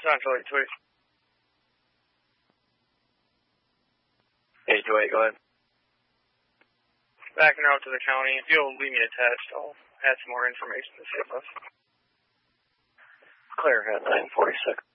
not Joey, Joey. Hey, Joey, go ahead. Backing out to the county. If you'll leave me a text, I'll add some more information to see us. Clear at 946.